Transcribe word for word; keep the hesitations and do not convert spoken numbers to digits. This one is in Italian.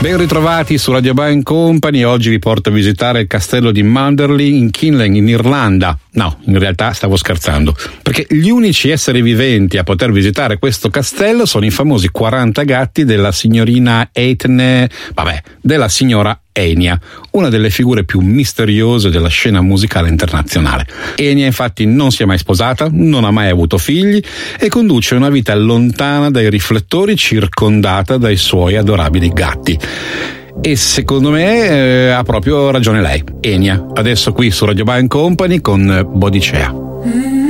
Ben ritrovati su Radio Band Company. Oggi vi porto a visitare il castello di Manderley in Kinlan, in Irlanda. No, in realtà stavo scherzando, perché gli unici esseri viventi a poter visitare questo castello sono i famosi quaranta gatti della signorina Etne, vabbè, della signora Enya, una delle figure più misteriose della scena musicale internazionale. Enya infatti non si è mai sposata, non ha mai avuto figli e conduce una vita lontana dai riflettori, circondata dai suoi adorabili gatti. E secondo me eh, ha proprio ragione lei, Enya. Adesso qui su Radio Band Company con Bodicea.